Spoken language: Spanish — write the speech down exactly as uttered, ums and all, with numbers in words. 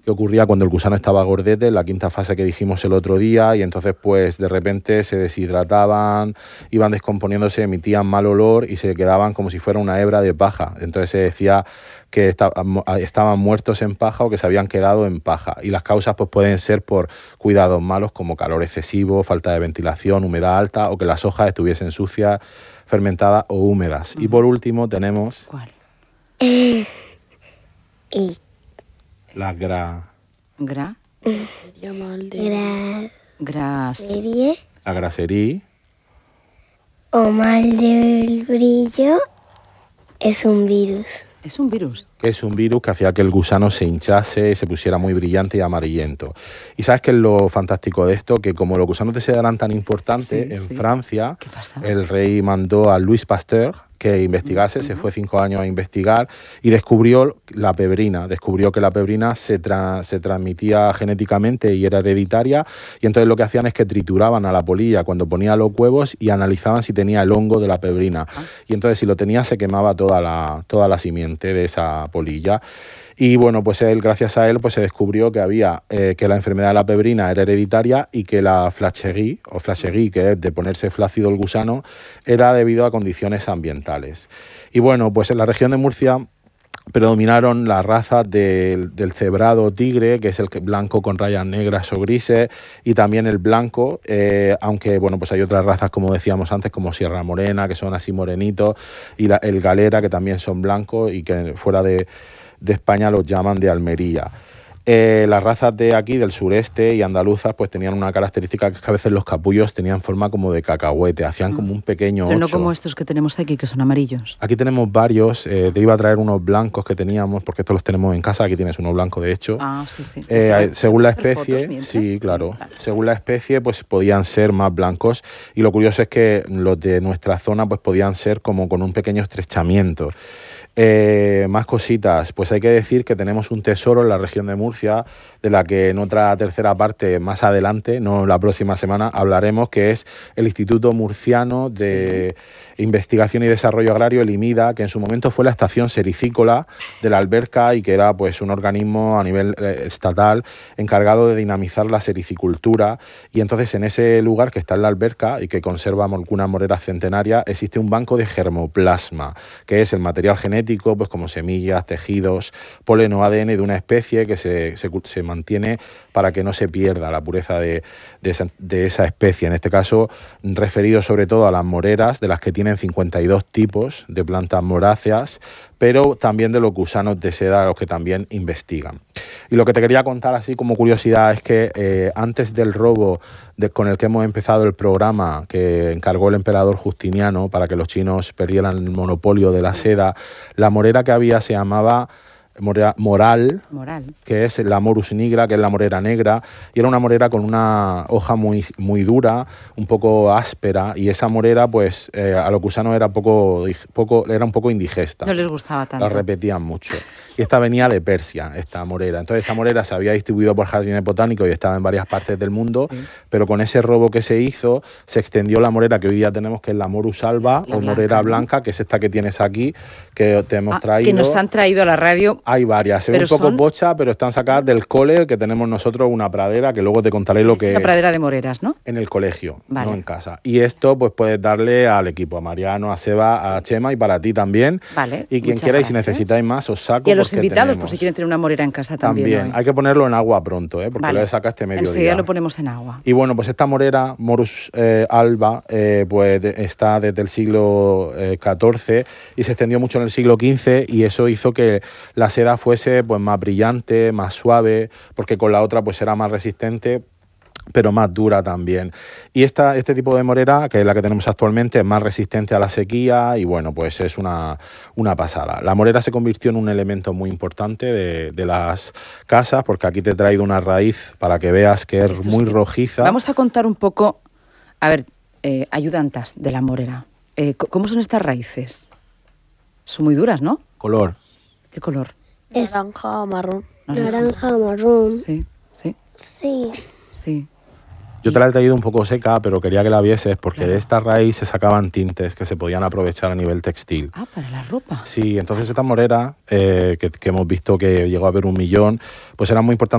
que ocurría cuando el gusano estaba gordete, la quinta fase que dijimos el otro día, y entonces pues de repente se deshidrataban, iban descomponiéndose, emitían mal olor y se quedaban como si fuera una hebra de paja. Entonces se decía que estaban muertos en paja o que se habían quedado en paja. Y las causas pues pueden ser por cuidados malos como calor excesivo, falta de ventilación, humedad alta o que las hojas estuviesen sucias, fermentadas o húmedas. Uh-huh. Y por último tenemos... ¿Cuál? y La gra... ¿Gra? gra... Gras... serie La grasería. o mal del brillo es un virus. ¿Es un virus? Es un virus que hacía que el gusano se hinchase, se pusiera muy brillante y amarillento. ¿Y sabes qué es lo fantástico de esto? Que como los gusanos de seda eran tan importantes, sí, en sí. Francia, el rey mandó a Louis Pasteur que investigase, uh-huh. se fue cinco años a investigar y descubrió la pebrina, descubrió que la pebrina se, tra se transmitía genéticamente y era hereditaria, y entonces lo que hacían es que trituraban a la polilla cuando ponía los huevos y analizaban si tenía el hongo de la pebrina, uh-huh. y entonces si lo tenía se quemaba toda la, toda la simiente de esa polilla. Y bueno, pues él, gracias a él, pues se descubrió que había eh, que la enfermedad de la pebrina era hereditaria y que la flacherie, o flacherie, que es de ponerse flácido el gusano, era debido a condiciones ambientales. Y bueno, pues en la región de Murcia predominaron las razas del, del cebrado tigre, que es el blanco con rayas negras o grises, y también el blanco, eh, aunque bueno, pues hay otras razas, como decíamos antes, como Sierra Morena, que son así morenitos, y la, el galera, que también son blancos y que fuera de... de España los llaman de Almería. Eh, las razas de aquí, del sureste y andaluzas, pues tenían una característica que, es que a veces los capullos tenían forma como de cacahuete, hacían como un pequeño Pero no ocho. como estos que tenemos aquí, que son amarillos. Aquí tenemos varios, eh, te iba a traer unos blancos que teníamos, porque estos los tenemos en casa, aquí tienes uno blanco de hecho. Ah, sí, sí. Eh, según la especie, sí, claro, sí, claro, según la especie, pues podían ser más blancos, y lo curioso es que los de nuestra zona pues podían ser como con un pequeño estrechamiento. Eh, más cositas, pues hay que decir que tenemos un tesoro en la región de Murcia, de la que en otra tercera parte más adelante, no la próxima semana, hablaremos, que es el Instituto Murciano de sí. Investigación y Desarrollo Agrario, el IMIDA, que en su momento fue la estación sericícola de la Alberca y que era pues un organismo a nivel eh, estatal encargado de dinamizar la sericicultura, y entonces en ese lugar que está en la Alberca y que conserva algunas moreras centenarias, existe un banco de germoplasma, que es el material genético, pues como semillas, tejidos, polen o A D N de una especie que se, se, se mantiene para que no se pierda la pureza de, de, esa, de esa especie, en este caso referido sobre todo a las moreras, de las que tienen cincuenta y dos tipos de plantas moráceas, pero también de los gusanos de seda, los que también investigan. Y lo que te quería contar así como curiosidad es que eh, antes del robo de, con el que hemos empezado el programa, que encargó el emperador Justiniano para que los chinos perdieran el monopolio de la seda, la morera que había se llamaba morera, moral, moral, que es la morus nigra, que es la morera negra, y era una morera con una hoja muy, muy dura, un poco áspera, y esa morera pues eh, a los gusanos era, poco, poco, era un poco indigesta. No les gustaba tanto. La repetían mucho. Y esta venía de Persia, esta morera. Entonces esta morera se había distribuido por jardines botánicos y estaba en varias partes del mundo, sí. pero con ese robo que se hizo, se extendió la morera que hoy día tenemos, que es la morus alba, la o blanca, morera ¿no? blanca, que es esta que tienes aquí, que te hemos ah, traído. Que nos han traído a la radio. Hay varias, se ve un poco son... bocha, pero están sacadas del cole, que tenemos nosotros una pradera, que luego te contaré lo es que es. Una pradera de moreras, ¿no? En el colegio, vale. no en casa. Y esto pues puedes darle al equipo, a Mariano, a Seba, sí. a Chema y para ti también. Vale. Y quien quiera, y si necesitáis más, os saco. Y a los invitados, por si quieren tener una morera en casa también. También, hay que ponerlo en agua pronto, ¿eh? porque vale. lo saca este mediodía. Enseguida lo ponemos en agua. Y bueno, pues esta morera, Morus eh, alba, eh, pues de, está desde el siglo eh, catorce y se extendió mucho en el siglo quince, y eso hizo que la seda fuese pues más brillante, más suave, porque con la otra pues era más resistente, pero más dura también. Y esta, este tipo de morera, que es la que tenemos actualmente, es más resistente a la sequía y bueno, pues es una, una pasada. La morera se convirtió en un elemento muy importante de, de las casas, porque aquí te he traído una raíz para que veas que es Esto muy sí. rojiza. Vamos a contar un poco, a ver, eh, ayudantas de la morera. Eh, ¿Cómo son estas raíces? Son muy duras, ¿no? Color. ¿Qué color? Es naranja, marrón. Naranja, marrón. Sí, sí. Sí. Sí. Yo te la he traído un poco seca, pero quería que la vieses porque claro. de esta raíz se sacaban tintes que se podían aprovechar a nivel textil. Ah, para la ropa. Sí, entonces esta morera, eh, que, que hemos visto que llegó a haber un millón, pues era muy importante